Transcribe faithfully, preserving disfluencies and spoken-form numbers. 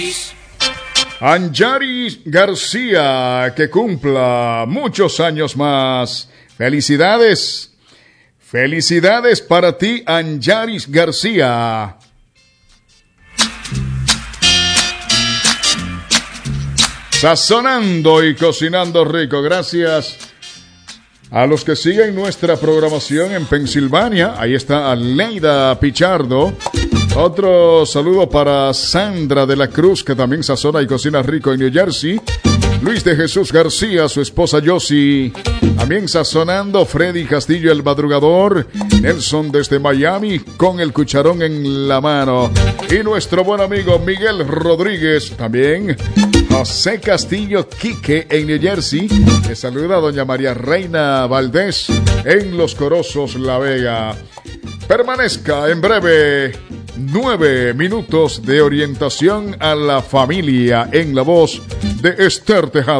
Anjaris García, que cumpla muchos años más. Felicidades. Felicidades para ti, Anjaris García. Sazonando y cocinando rico. Gracias a los que siguen nuestra programación en Pensilvania. Ahí está Aleida Pichardo. Otro saludo para Sandra de la Cruz, que también sazona y cocina rico en New Jersey. Luis de Jesús García, su esposa Josie, también sazonando. Freddy Castillo, el madrugador. Nelson desde Miami, con el cucharón en la mano. Y nuestro buen amigo Miguel Rodríguez, también. José Castillo Quique en New Jersey. Le saluda a doña María Reina Valdés en Los Corozos, La Vega. Permanezca en breve. Nueve minutos de orientación a la familia en la voz de Esther Tejada.